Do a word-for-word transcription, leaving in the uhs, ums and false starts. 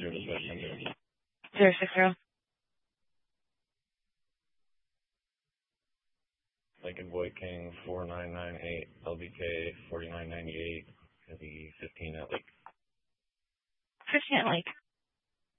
zero dispatch center. Zero six zero. Lincoln Boy King four nine nine eight, L B K forty nine ninety eight, heavy fifteen at Lake. Fifteen at Lake.